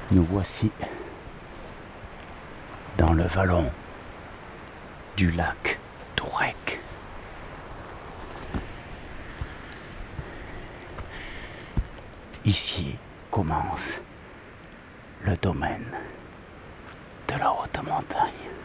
Nous voici dans le vallon du lac Tourec. Ici commence le domaine de la haute montagne.